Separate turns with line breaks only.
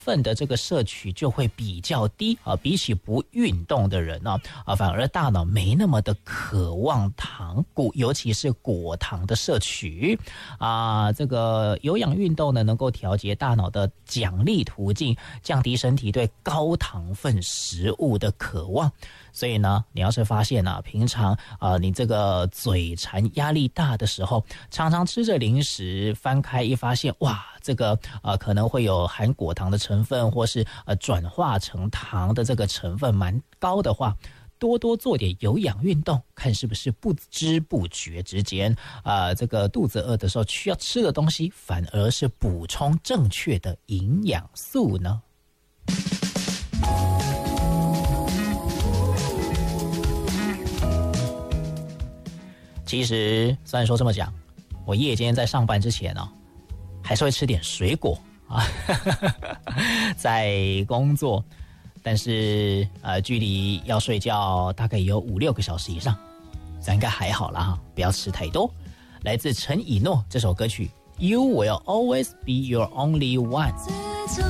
分的这个摄取就会比较低啊，比起不运动的人呢反而大脑没那么的渴望糖，尤其是果糖的摄取啊。这个有氧运动呢，能够调节大脑的奖励途径，降低身体对高糖分食物的渴望。所以呢，你要是发现平常你这个嘴馋压力大的时候，常常吃着零食，翻开一发现，哇，这个可能会有含果糖的成分，或是转化成糖的这个成分蛮高的话，多多做点有氧运动，看是不是不知不觉之间这个肚子饿的时候需要吃的东西反而是补充正确的营养素呢。其实虽然说这么讲，我夜间在上班之前还是会吃点水果在工作，但是距离要睡觉大概有5-6个小时以上，这应该还好啦不要吃太多。来自陈以诺这首歌曲 You Will Always Be Your Only One。